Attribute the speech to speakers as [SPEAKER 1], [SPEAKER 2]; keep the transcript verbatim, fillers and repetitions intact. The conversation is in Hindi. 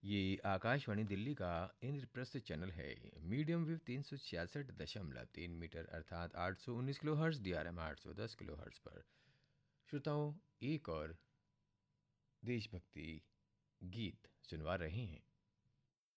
[SPEAKER 1] ये आकाशवाणी दिल्ली का इंद्रप्रस्थ चैनल है। मीडियम वेव तीन सौ छियासठ दशमलव तीन मीटर अर्थात आठ सौ उन्नीस kilo hertz, D R M आठ सौ दस किलो हर्ट्ज पर श्रोताओं एक और देशभक्ति गीत सुनवा रहे हैं।